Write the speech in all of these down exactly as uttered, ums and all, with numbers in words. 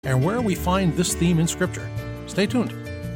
and where we find this theme in Scripture. Stay tuned.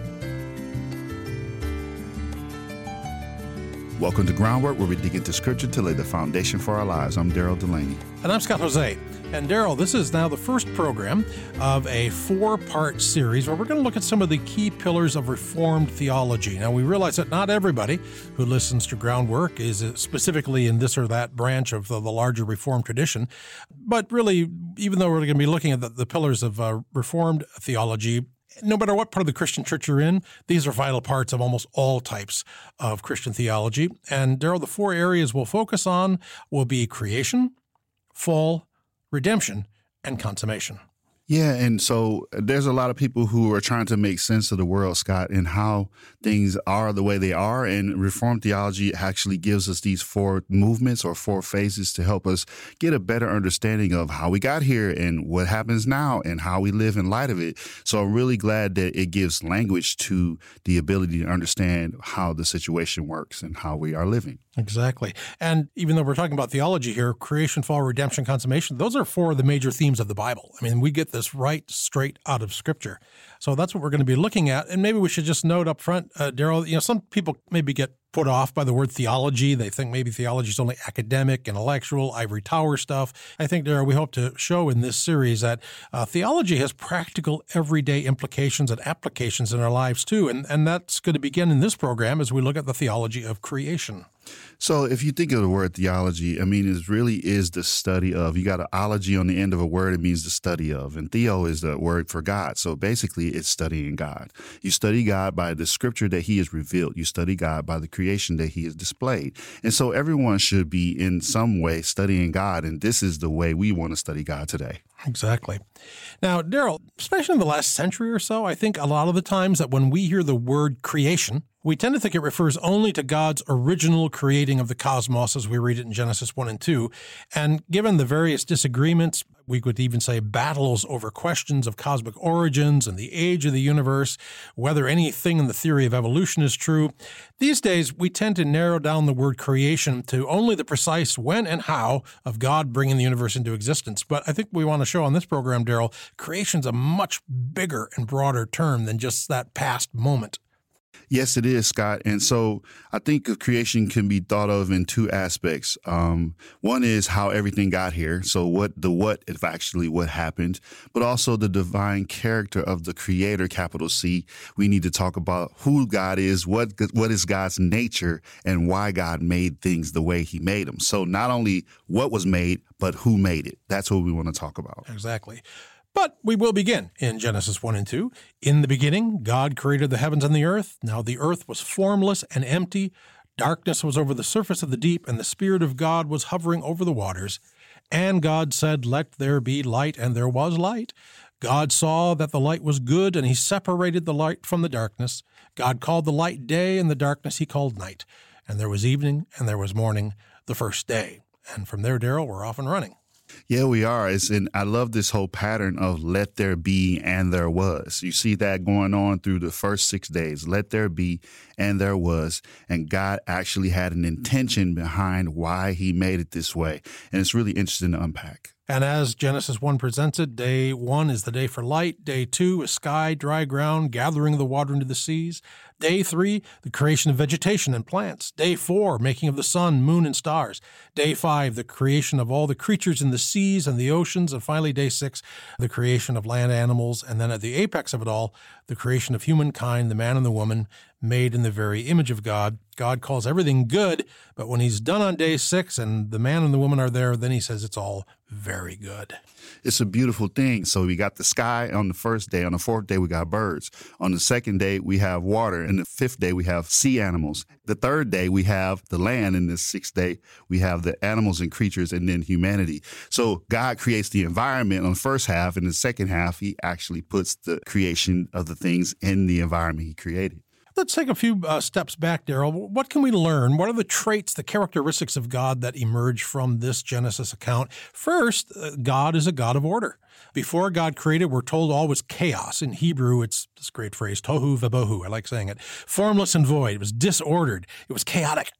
Welcome to Groundwork, where we dig into Scripture to lay the foundation for our lives. I'm Daryl Delaney. And I'm Scott Jose. And Daryl, this is now the first program of a four-part series where we're going to look at some of the key pillars of Reformed theology. Now, we realize that not everybody who listens to Groundwork is specifically in this or that branch of the, the larger Reformed tradition. But really, even though we're going to be looking at the, the pillars of uh, Reformed theology, no matter what part of the Christian church you're in, these are vital parts of almost all types of Christian theology. And Daryl, the four areas we'll focus on will be creation, fall, redemption, and consummation. Yeah, and so there's a lot of people who are trying to make sense of the world, Scott, and how things are the way they are. And Reformed theology actually gives us these four movements or four phases to help us get a better understanding of how we got here and what happens now and how we live in light of it. So I'm really glad that it gives language to the ability to understand how the situation works and how we are living. Exactly. And even though we're talking about theology here, creation, fall, redemption, consummation, those are four of the major themes of the Bible. I mean, we get this right straight out of Scripture. So that's what we're going to be looking at. And maybe we should just note up front, uh, Daryl, you know, some people maybe get put off by the word theology. They think maybe theology is only academic, intellectual, ivory tower stuff. I think, Daryl, we hope to show in this series that uh, theology has practical, everyday implications and applications in our lives too. And, and that's going to begin in this program as we look at the theology of creation. So if you think of the word theology, I mean, it really is the study of. You got an ology on the end of a word, it means the study of. And theo is the word for God. So basically, it's studying God. You study God by the Scripture that he has revealed. You study God by the creation that he has displayed. And so everyone should be in some way studying God. And this is the way we want to study God today. Exactly. Now, Daryl, especially in the last century or so, I think a lot of the times that when we hear the word creation, we tend to think it refers only to God's original creating of the cosmos as we read it in Genesis one and two. And given the various disagreements, we could even say battles over questions of cosmic origins and the age of the universe, whether anything in the theory of evolution is true, these days we tend to narrow down the word creation to only the precise when and how of God bringing the universe into existence. But I think we want to show on this program, Daryl, creation's a much bigger and broader term than just that past moment. Yes, it is, Scott. And so I think creation can be thought of in two aspects. Um, one is how everything got here. So what the what if actually what happened, but also the divine character of the creator, capital C. We need to talk about who God is, what what is God's nature, and why God made things the way he made them. So not only what was made, but who made it. That's what we want to talk about. Exactly. But we will begin in Genesis one and two. In the beginning, God created the heavens and the earth. Now the earth was formless and empty. Darkness was over the surface of the deep, and the Spirit of God was hovering over the waters. And God said, "Let there be light," and there was light. God saw that the light was good, and he separated the light from the darkness. God called the light day, and the darkness he called night. And there was evening, and there was morning, the first day. And from there, Daryl, we're off and running. Yeah, we are. It's, and I love this whole pattern of let there be and there was. You see that going on through the first six days. Let there be and there was. And God actually had an intention behind why he made it this way. And it's really interesting to unpack. And as Genesis one presents it, day one is the day for light. Day two is sky, dry ground, gathering the water into the seas. Day three, the creation of vegetation and plants. Day four, making of the sun, moon, and stars. Day five, the creation of all the creatures in the seas and the oceans. And finally, day six, the creation of land animals. And then at the apex of it all, the creation of humankind, the man and the woman, made in the very image of God. God calls everything good, but when he's done on day six and the man and the woman are there, then he says it's all very good. It's a beautiful thing. So we got the sky on the first day. On the fourth day, we got birds. On the second day, we have water. And the fifth day, we have sea animals. The third day, we have the land. And the sixth day, we have the animals and creatures and then humanity. So God creates the environment on the first half. In the second half, he actually puts the creation of the things in the environment he created. Let's take a few uh, steps back, Daryl. What can we learn? What are the traits, the characteristics of God that emerge from this Genesis account? First, uh, God is a God of order. Before God created, we're told all was chaos. In Hebrew, it's this great phrase, tohu vabohu. I like saying it. Formless and void. It was disordered. It was chaotic.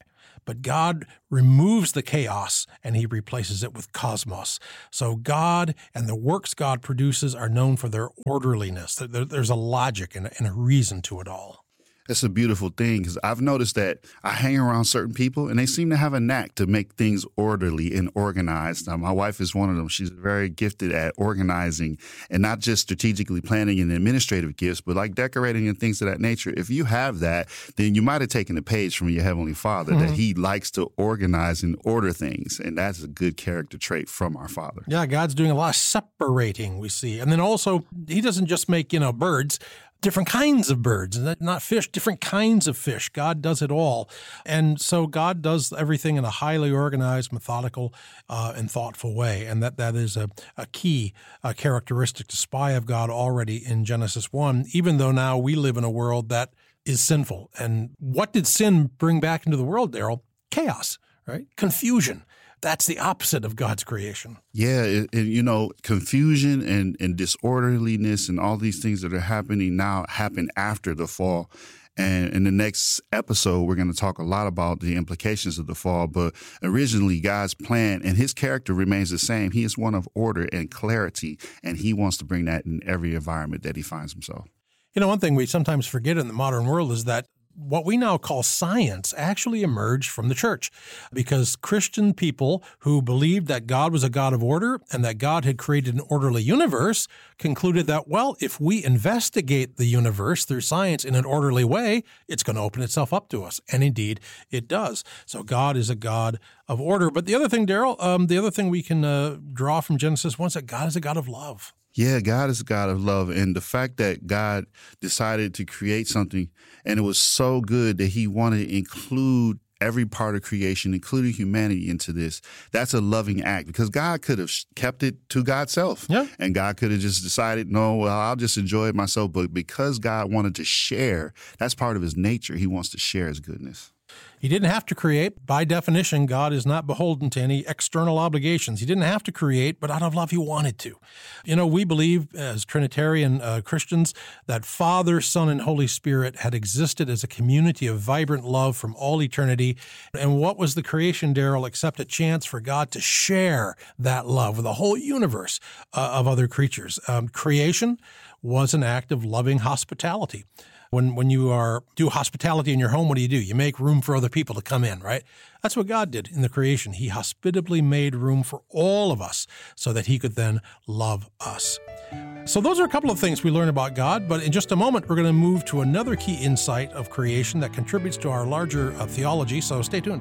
but God removes the chaos and he replaces it with cosmos. So God and the works God produces are known for their orderliness. There, there's a logic and, and a reason to it all. It's a beautiful thing because I've noticed that I hang around certain people and they seem to have a knack to make things orderly and organized. Now, my wife is one of them. She's very gifted at organizing and not just strategically planning and administrative gifts, but like decorating and things of that nature. If you have that, then you might have taken a page from your Heavenly Father mm-hmm. that he likes to organize and order things. And that's a good character trait from our Father. Yeah, God's doing a lot of separating, we see. And then also, he doesn't just make, you know, birds. Different kinds of birds, not fish, different kinds of fish. God does it all. And so God does everything in a highly organized, methodical, uh, and thoughtful way. And that, that is a, a key uh, characteristic to spy of God already in Genesis one, even though now we live in a world that is sinful. And what did sin bring back into the world, Daryl? Chaos, right? Confusion. That's the opposite of God's creation. Yeah, it, it, you know, confusion and, and disorderliness and all these things that are happening now happen after the fall. And in the next episode, we're going to talk a lot about the implications of the fall. But originally, God's plan and his character remains the same. He is one of order and clarity, and he wants to bring that in every environment that he finds himself. You know, one thing we sometimes forget in the modern world is that what we now call science actually emerged from the church because Christian people who believed that God was a God of order and that God had created an orderly universe concluded that, well, if we investigate the universe through science in an orderly way, it's going to open itself up to us. And indeed, it does. So God is a God of order. But the other thing, Daryl, um, the other thing we can uh, draw from Genesis one is that God is a God of love. Yeah, God is a God of love. And the fact that God decided to create something and it was so good that he wanted to include every part of creation, including humanity, into this, that's a loving act because God could have kept it to God's self. Yeah. And God could have just decided, no, well, I'll just enjoy it myself. But because God wanted to share, that's part of his nature. He wants to share his goodness. He didn't have to create. By definition, God is not beholden to any external obligations. He didn't have to create, but out of love, he wanted to. You know, we believe as Trinitarian uh, Christians that Father, Son, and Holy Spirit had existed as a community of vibrant love from all eternity. And what was the creation, Daryl, except a chance for God to share that love with a whole universe uh, of other creatures? Um, creation was an act of loving hospitality. When when you are do hospitality in your home, what do you do? You make room for other people to come in, right? That's what God did in the creation. He hospitably made room for all of us so that he could then love us. So those are a couple of things we learn about God, but in just a moment, we're going to move to another key insight of creation that contributes to our larger uh, theology, so stay tuned.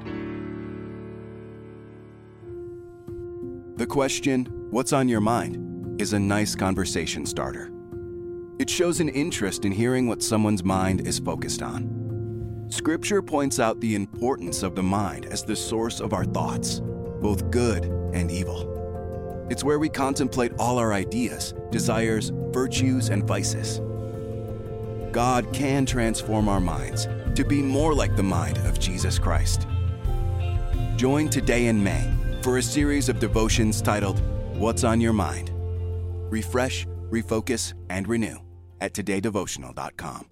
The question, "What's on your mind?" is a nice conversation starter. It shows an interest in hearing what someone's mind is focused on. Scripture points out the importance of the mind as the source of our thoughts, both good and evil. It's where we contemplate all our ideas, desires, virtues, and vices. God can transform our minds to be more like the mind of Jesus Christ. Join today in May for a series of devotions titled, "What's on Your Mind?" Refresh, refocus, and renew at today devotional dot com.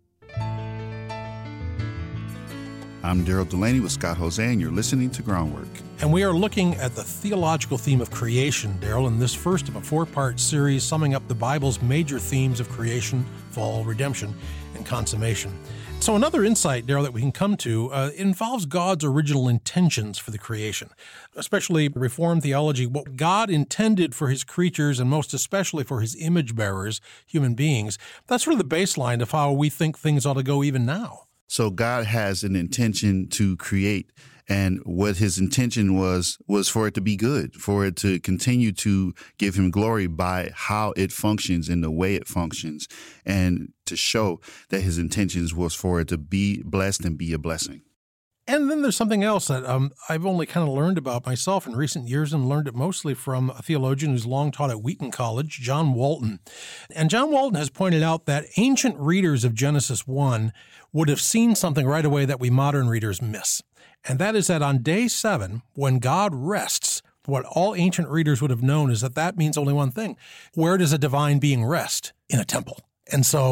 I'm Daryl Delaney with Scott Jose, and you're listening to Groundwork. And we are looking at the theological theme of creation, Daryl, in this first of a four-part series summing up the Bible's major themes of creation, fall, redemption, and consummation. So another insight, Daryl, that we can come to uh, involves God's original intentions for the creation, especially Reformed theology, what God intended for his creatures and most especially for his image bearers, human beings. That's sort of the baseline of how we think things ought to go even now. So God has an intention to create, and what his intention was, was for it to be good, for it to continue to give him glory by how it functions and the way it functions, and to show that his intentions was for it to be blessed and be a blessing. And then there's something else that um, I've only kind of learned about myself in recent years and learned it mostly from a theologian who's long taught at Wheaton College, John Walton. And John Walton has pointed out that ancient readers of Genesis one would have seen something right away that we modern readers miss. And that is that on day seven, when God rests, what all ancient readers would have known is that that means only one thing. Where does a divine being rest? In a temple. And so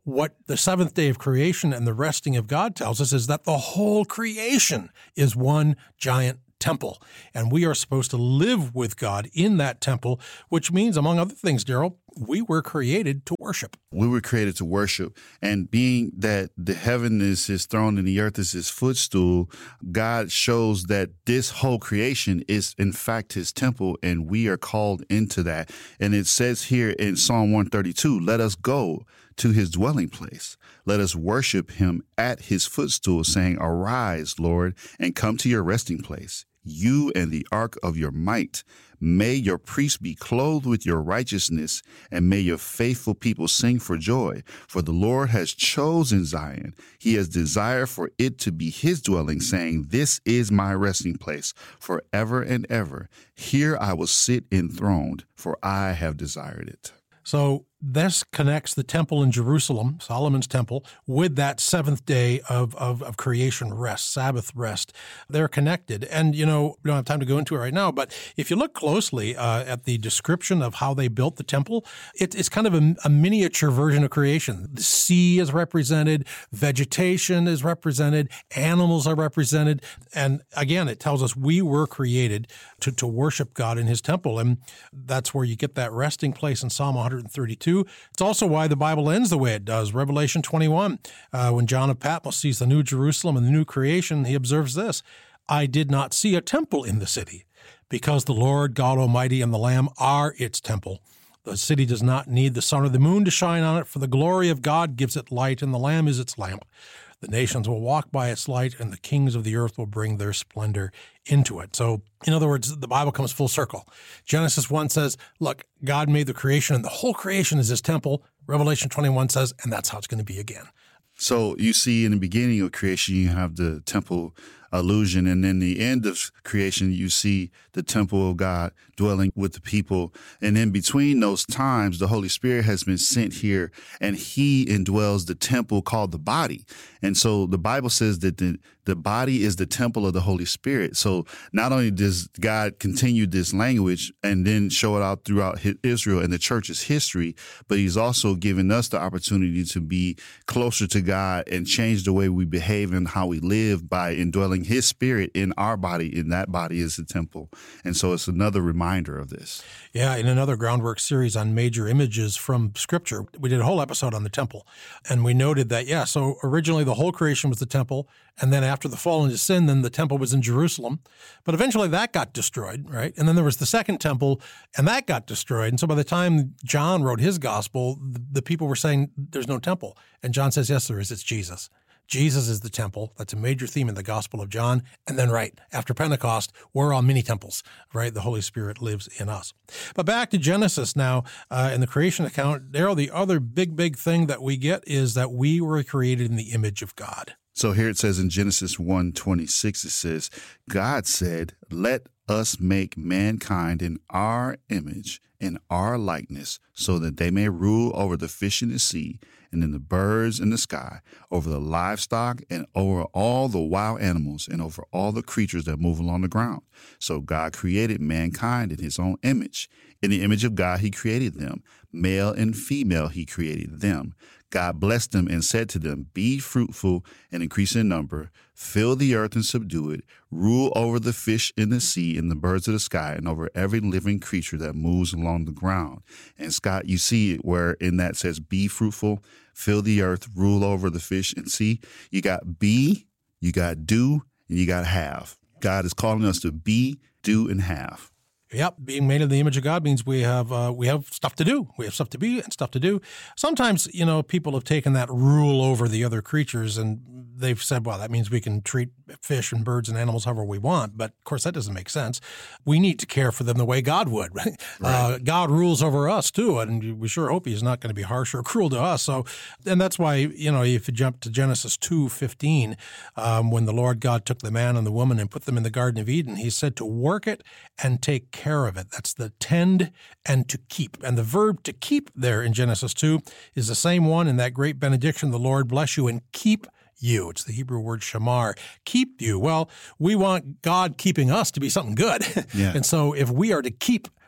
what the seventh day of creation and the resting of God tells us is that the whole creation is one giant temple. And we are supposed to live with God in that temple, which means, among other things, Daryl, we were created to worship. We were created to worship. And being that the heaven is his throne and the earth is his footstool, God shows that this whole creation is, in fact, his temple, and we are called into that. And it says here in Psalm one thirty-two, let us go to his dwelling place. Let us worship him at his footstool, saying, arise, Lord, and come to your resting place, you and the ark of your might. May your priests be clothed with your righteousness, and may your faithful people sing for joy. For the Lord has chosen Zion. He has desired for it to be his dwelling, saying, this is my resting place forever and ever. Here I will sit enthroned, for I have desired it. So this connects the temple in Jerusalem, Solomon's temple, with that seventh day of, of, of creation rest, Sabbath rest. They're connected. And, you know, we don't have time to go into it right now, but if you look closely uh, at the description of how they built the temple, it, it's kind of a, a miniature version of creation. The sea is represented, vegetation is represented, animals are represented. And again, it tells us we were created to, to worship God in his temple. And that's where you get that resting place in Psalm one thirty-two. It's also why the Bible ends the way it does. Revelation twenty-one, uh, when John of Patmos sees the new Jerusalem and the new creation, he observes this, I did not see a temple in the city, because the Lord God Almighty and the Lamb are its temple. The city does not need the sun or the moon to shine on it, for the glory of God gives it light, and the Lamb is its lamp. The nations will walk by its light, and the kings of the earth will bring their splendor into it. So, in other words, the Bible comes full circle. Genesis one says, look, God made the creation, and the whole creation is his temple. Revelation twenty-one says, and that's how it's going to be again. So you see in the beginning of creation, you have the temple illusion, and in the end of creation, you see the temple of God dwelling with the people. And in between those times, the Holy Spirit has been sent here, and he indwells the temple called the body. And so the Bible says that the, the body is the temple of the Holy Spirit. So not only does God continue this language and then show it out throughout Israel and the church's history, but he's also given us the opportunity to be closer to God and change the way we behave and how we live by indwelling his spirit in our body, and that body is the temple. And so it's another reminder of this. Yeah, in another Groundwork series on major images from Scripture, we did a whole episode on the temple. And we noted that, yeah, so originally the whole creation was the temple, and then after the fall into sin, then the temple was in Jerusalem. But eventually that got destroyed, right? And then there was the second temple, and that got destroyed. And so by the time John wrote his gospel, the, the people were saying there's no temple. And John says, yes, there is. It's Jesus. Jesus is the temple. That's a major theme in the Gospel of John. And then, right, after Pentecost, we're all mini temples, right? The Holy Spirit lives in us. But back to Genesis now, uh, in the creation account, Daryl, the other big, big thing that we get is that we were created in the image of God. So here it says in Genesis one twenty-six, it says, God said, let us make mankind in our image, in our likeness, so that they may rule over the fish in the sea, and in the birds in the sky, over the livestock, and over all the wild animals, and over all the creatures that move along the ground. So God created mankind in his own image. In the image of God, he created them. Male and female, he created them. God blessed them and said to them, be fruitful and increase in number, fill the earth and subdue it, rule over the fish in the sea and the birds of the sky, and over every living creature that moves along the ground. And Scott, you see it where in that says, be fruitful, fill the earth, rule over the fish and sea. You got be, you got do, and you got have. God is calling us to be, do, and have. Yep, being made in the image of God means we have uh, we have stuff to do. We have stuff to be and stuff to do. Sometimes, you know, people have taken that rule over the other creatures and they've said, well, that means we can treat fish and birds and animals however we want. But, of course, that doesn't make sense. We need to care for them the way God would. Right? Right. Uh, God rules over us, too, and we sure hope he's not going to be harsh or cruel to us. So, and that's why, you know, if you jump to Genesis two fifteen, um, when the Lord God took the man and the woman and put them in the Garden of Eden, he said to work it and take care of it. That's the tend and to keep. And the verb to keep there in Genesis two is the same one in that great benediction, the Lord bless you and keep you. It's the Hebrew word shamar, keep you. Well, we want God keeping us to be something good. Yeah. And so if we are to keep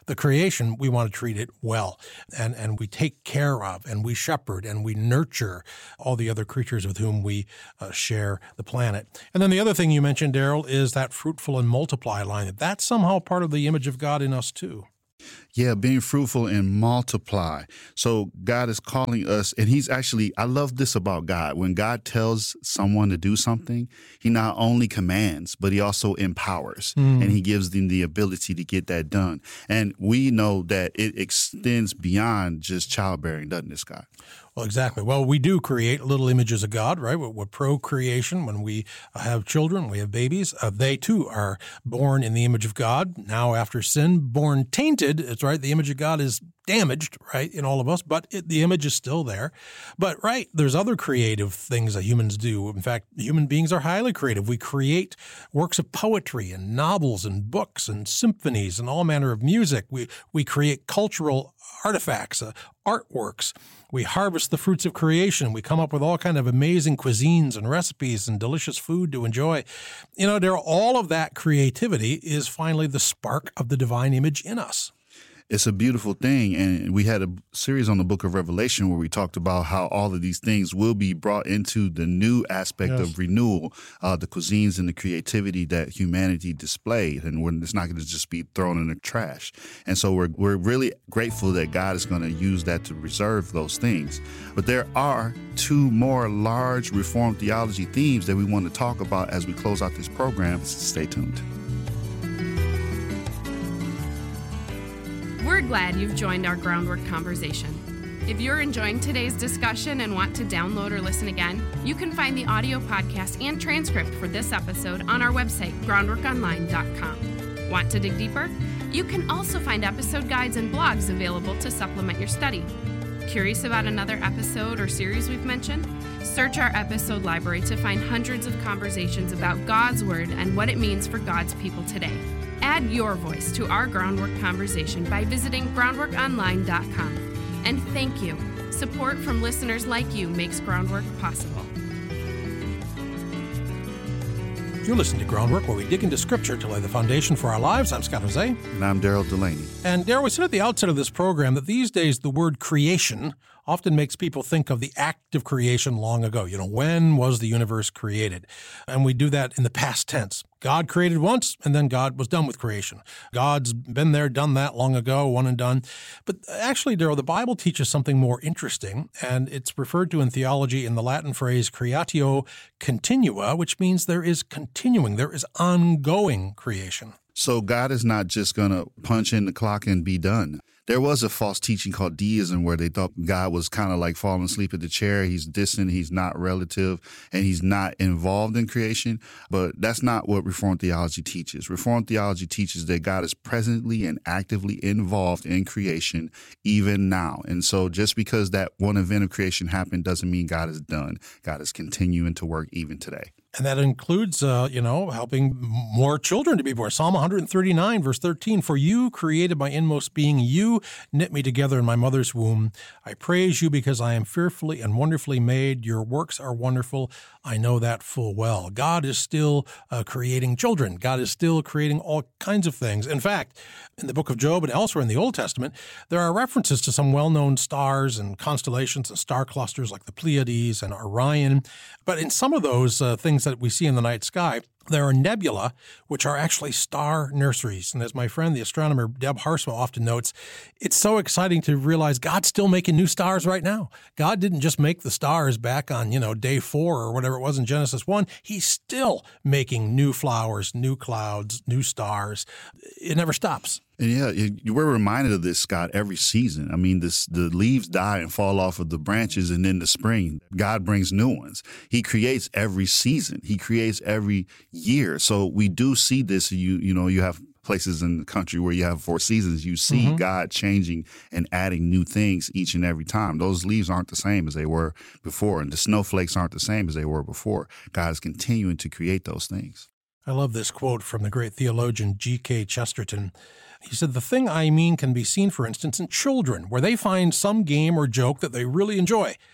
the creation, we want to treat it well. And, and we take care of, and we shepherd, and we nurture all the other creatures with whom we uh, share the planet. And then the other thing you mentioned, Daryl, is that fruitful and multiply line. That's somehow part of the image of God in us too. Yeah, being fruitful and multiply. So God is calling us, and he's actually, I love this about God. When God tells someone to do something, he not only commands, but he also empowers, mm. and he gives them the ability to get that done. And we know that it extends beyond just childbearing, doesn't it, Scott? Well, exactly. Well, we do create little images of God, right? We're, we're procreation. When we have children, we have babies. Uh, they, too, are born in the image of God. Now, after sin, born tainted. It's right. The image of God is damaged, right, in all of us, but it, the image is still there. But, right, there's other creative things that humans do. In fact, human beings are highly creative. We create works of poetry and novels and books and symphonies and all manner of music. We, we create cultural artifacts, uh, artworks. We harvest the fruits of creation. We come up with all kind of amazing cuisines and recipes and delicious food to enjoy. You know, there, all of that creativity is finally the spark of the divine image in us. It's a beautiful thing. And we had a series on the book of Revelation where we talked about how all of these things will be brought into the new aspect yes. of renewal, uh, the cuisines and the creativity that humanity displayed. And we're, it's not going to just be thrown in the trash. And so we're, we're really grateful that God is going to use that to preserve those things. But there are two more large Reformed theology themes that we want to talk about as we close out this program. Stay tuned. We're glad you've joined our Groundwork conversation. If you're enjoying today's discussion and want to download or listen again, you can find the audio podcast and transcript for this episode on our website, groundwork online dot com. Want to dig deeper? You can also find episode guides and blogs available to supplement your study. Curious about another episode or series we've mentioned? Search our episode library to find hundreds of conversations about God's Word and what it means for God's people today. Add your voice to our Groundwork conversation by visiting groundwork online dot com. And thank you. Support from listeners like you makes Groundwork possible. You're listening to Groundwork, where we dig into Scripture to lay the foundation for our lives. I'm Scott Jose. And I'm Daryl Delaney. And Daryl, we said at the outset of this program that these days the word creation often makes people think of the act of creation long ago. You know, when was the universe created? And we do that in the past tense. God created once, and then God was done with creation. God's been there, done that long ago, one and done. But actually, Daryl, the Bible teaches something more interesting, and it's referred to in theology in the Latin phrase creatio continua, which means there is continuing, there is ongoing creation. So God is not just going to punch in the clock and be done. There was a false teaching called deism where they thought God was kind of like falling asleep at the chair. He's distant, he's not relative, and he's not involved in creation. But that's not what Reformed theology teaches. Reformed theology teaches that God is presently and actively involved in creation even now. And so just because that one event of creation happened doesn't mean God is done. God is continuing to work even today. And that includes, uh, you know, helping more children to be born. Psalm one thirty-nine, verse thirteen, "For you created my inmost being. You knit me together in my mother's womb. I praise you because I am fearfully and wonderfully made. Your works are wonderful. I know that full well." God is still uh, creating children. God is still creating all kinds of things. In fact, in the book of Job and elsewhere in the Old Testament, there are references to some well-known stars and constellations and star clusters like the Pleiades and Orion. But in some of those uh, things that we see in the night sky, there are nebula, which are actually star nurseries. And as my friend, the astronomer Deb Harsma, often notes, it's so exciting to realize God's still making new stars right now. God didn't just make the stars back on, you know, day four or whatever it was in Genesis one. He's still making new flowers, new clouds, new stars. It never stops. And yeah, you were reminded of this, Scott, every season. I mean, this, the leaves die and fall off of the branches, and in the spring, God brings new ones. He creates every season. He creates every year. So we do see this. You you know, you have places in the country where you have four seasons. You see mm-hmm. God changing and adding new things each and every time. Those leaves aren't the same as they were before, and the snowflakes aren't the same as they were before. God is continuing to create those things. I love this quote from the great theologian G K Chesterton. He said, "The thing I mean can be seen, for instance, in children, where they find some game or joke that they really enjoy.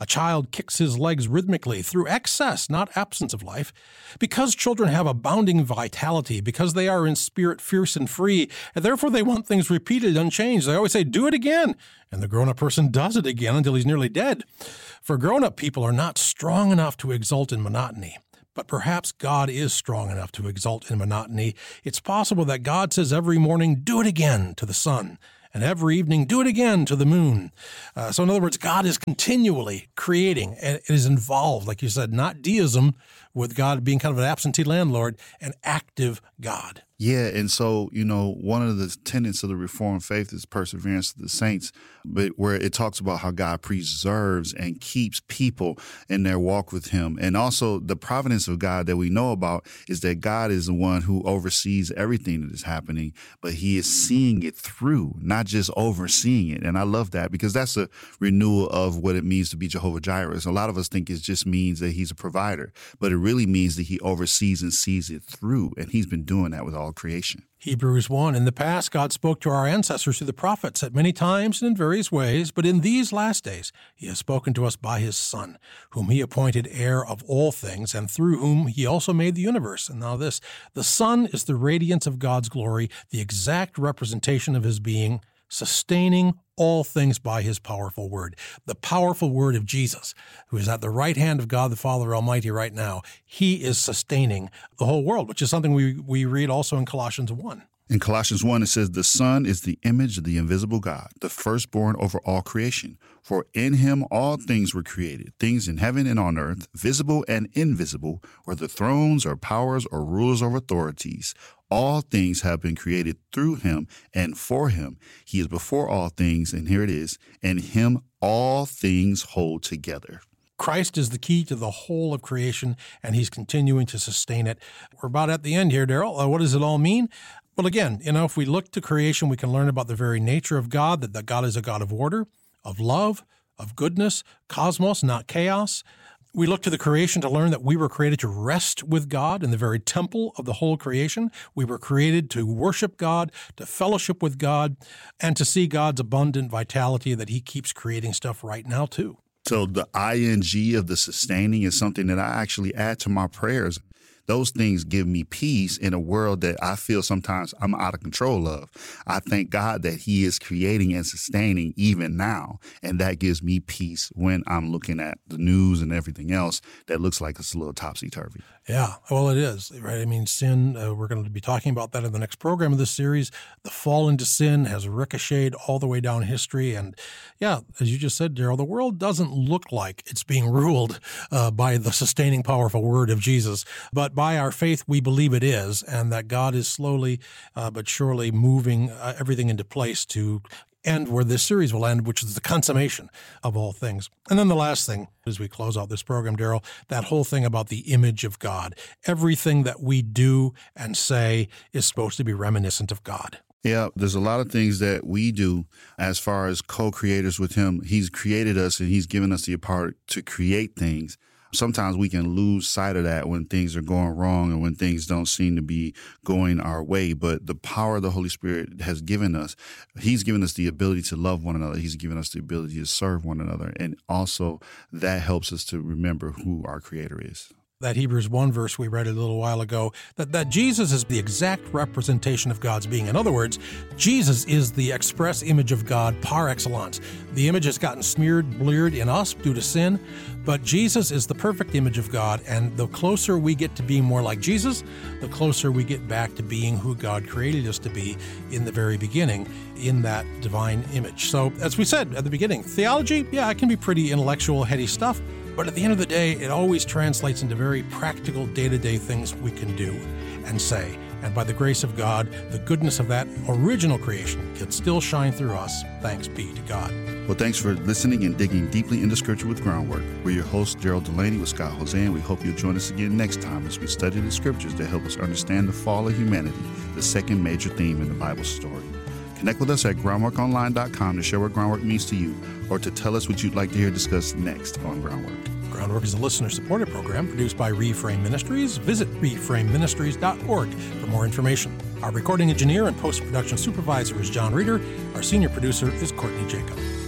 A child kicks his legs rhythmically through excess, not absence of life. Because children have abounding vitality, because they are in spirit fierce and free, and therefore they want things repeated, unchanged. They always say, do it again. And the grown-up person does it again until he's nearly dead. For grown-up people are not strong enough to exult in monotony. But perhaps God is strong enough to exult in monotony. It's possible that God says every morning, do it again to the sun. And every evening, do it again to the moon. Uh, so in other words, God is continually creating, and it is involved, like you said, not deism, with God being kind of an absentee landlord, an active God. Yeah, and so, you know, one of the tenets of the Reformed faith is perseverance of the saints, but where it talks about how God preserves and keeps people in their walk with him. And also the providence of God that we know about is that God is the one who oversees everything that is happening, but he is seeing it through, not just overseeing it. And I love that because that's a renewal of what it means to be Jehovah Jireh. A lot of us think it just means that he's a provider, but it really means that he oversees and sees it through. And he's been doing that with all creation. Hebrews one, in the past, God spoke to our ancestors through the prophets at many times and in various ways, but in these last days he has spoken to us by his Son, whom he appointed heir of all things, and through whom he also made the universe. And now this, the Son is the radiance of God's glory, the exact representation of his being, sustaining all things by his powerful word. The powerful word of Jesus, who is at the right hand of God the Father Almighty right now, he is sustaining the whole world, which is something we, we read also in Colossians one. In Colossians one, it says, the Son is the image of the invisible God, the firstborn over all creation. For in him all things were created, things in heaven and on earth, visible and invisible, whether thrones or powers or rulers or authorities. All things have been created through him and for him. He is before all things, and here it is, in him all things hold together. Christ is the key to the whole of creation, and he's continuing to sustain it. We're about at the end here, Daryl. Uh, what does it all mean? Well, again, you know, if we look to creation, we can learn about the very nature of God, that, that God is a God of order, of love, of goodness, cosmos, not chaos. We look to the creation to learn that we were created to rest with God in the very temple of the whole creation. We were created to worship God, to fellowship with God, and to see God's abundant vitality that he keeps creating stuff right now, too. So the ing of the sustaining is something that I actually add to my prayers. Those things give me peace in a world that I feel sometimes I'm out of control of. I thank God that he is creating and sustaining even now. And that gives me peace when I'm looking at the news and everything else that looks like it's a little topsy-turvy. Yeah, well, it is, right? I mean, sin, uh, we're going to be talking about that in the next program of this series. The fall into sin has ricocheted all the way down history. And yeah, as you just said, Daryl, the world doesn't look like it's being ruled uh, by the sustaining, powerful word of Jesus. But by our faith, we believe it is, and that God is slowly uh, but surely moving uh, everything into place to end where this series will end, which is the consummation of all things. And then the last thing, as we close out this program, Daryl, that whole thing about the image of God. Everything that we do and say is supposed to be reminiscent of God. Yeah, there's a lot of things that we do as far as co-creators with him. He's created us and he's given us the power to create things. Sometimes we can lose sight of that when things are going wrong and when things don't seem to be going our way. But the power of the Holy Spirit has given us, he's given us the ability to love one another. He's given us the ability to serve one another. And also that helps us to remember who our Creator is. That Hebrews one verse we read a little while ago, that, that Jesus is the exact representation of God's being. In other words, Jesus is the express image of God par excellence. The image has gotten smeared, bleared in us due to sin, but Jesus is the perfect image of God, and the closer we get to being more like Jesus, the closer we get back to being who God created us to be in the very beginning, in that divine image. So, as we said at the beginning, theology, yeah, it can be pretty intellectual, heady stuff, but at the end of the day, it always translates into very practical day-to-day things we can do and say. And by the grace of God, the goodness of that original creation can still shine through us. Thanks be to God. Well, thanks for listening and digging deeply into Scripture with Groundwork. We're your host, Gerald Delaney with Scott Jose, and we hope you'll join us again next time as we study the Scriptures that help us understand the fall of humanity, the second major theme in the Bible story. Connect with us at groundwork online dot com to share what Groundwork means to you or to tell us what you'd like to hear discussed next on Groundwork. Groundwork is a listener-supported program produced by Reframe Ministries. Visit reframe ministries dot org for more information. Our recording engineer and post-production supervisor is John Reeder. Our senior producer is Courtney Jacob.